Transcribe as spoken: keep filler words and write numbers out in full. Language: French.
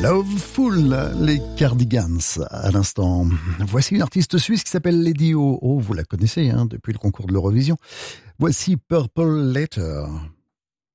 Loveful, les Cardigans, à l'instant. Voici une artiste suisse qui s'appelle Lady O. Oh, vous la connaissez, hein, depuis le concours de l'Eurovision. Voici Purple Letter.